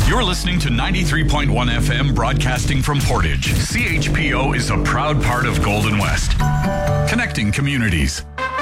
You're listening to 93.1 FM broadcasting from Portage. CHPO is a proud part of Golden West, connecting communities.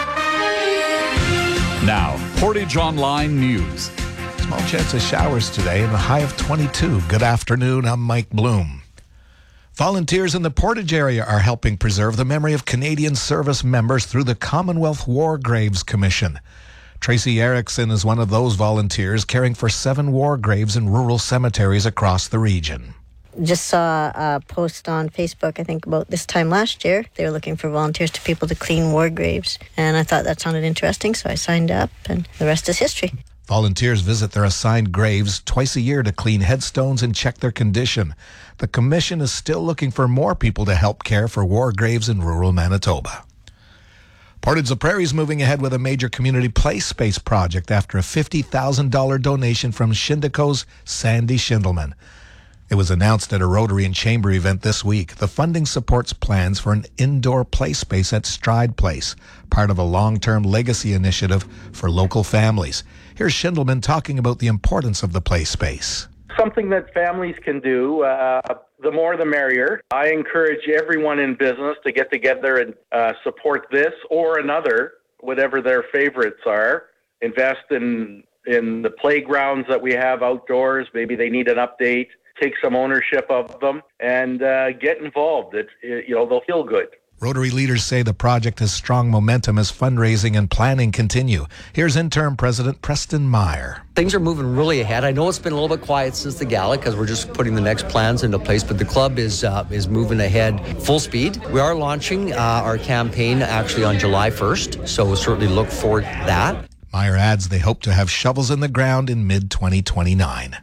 Now, Portage Online News. Small chance of showers today and a high of 22. Good afternoon, I'm Mike Bloom. Volunteers in the Portage area are helping preserve the memory of Canadian service members through the Commonwealth War Graves Commission. Tracy Erickson is one of those volunteers caring for 7 war graves in rural cemeteries across the region. Just saw a post on Facebook, I think about this time last year. They were looking for volunteers to people to clean war graves. And I thought that sounded interesting, so I signed up, and the rest is history. Volunteers visit their assigned graves twice a year to clean headstones and check their condition. The commission is still looking for more people to help care for war graves in rural Manitoba. Portage la Prairie is moving ahead with a major community play space project after a $50,000 donation from Shindico's Sandy Schindelman. It was announced at a Rotary and Chamber event this week. The funding supports plans for an indoor play space at Stride Place, part of a long-term legacy initiative for local families. Here's Schindelman talking about the importance of the play space. Something that families can do, the more the merrier. I encourage everyone in business to get together and support this or another, whatever their favorites are. Invest in the playgrounds that we have outdoors. Maybe they need an update. Take some ownership of them and get involved. They'll feel good. Rotary leaders say the project has strong momentum as fundraising and planning continue. Here's interim president Preston Meyer. Things are moving really ahead. I know it's been a little bit quiet since the gala because we're just putting the next plans into place, but the club is moving ahead full speed. We are launching our campaign actually on July 1st, so we'll certainly look forward to that. Meyer adds they hope to have shovels in the ground in mid-2029.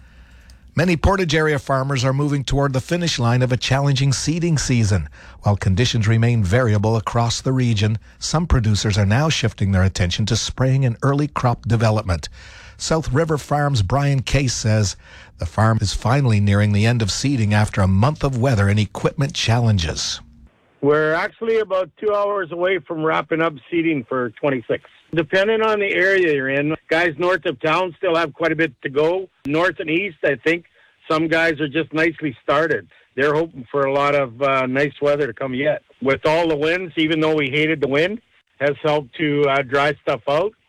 Many Portage area farmers are moving toward the finish line of a challenging seeding season. While conditions remain variable across the region, some producers are now shifting their attention to spraying and early crop development. South River Farms' Brian Case says the farm is finally nearing the end of seeding after a month of weather and equipment challenges. We're actually about 2 hours away from wrapping up seeding for 26. Depending on the area you're in, guys north of town still have quite a bit to go. North and east, I think some guys are just nicely started. They're hoping for a lot of nice weather to come yet. With all the winds, even though we hated the wind, has helped to dry stuff out.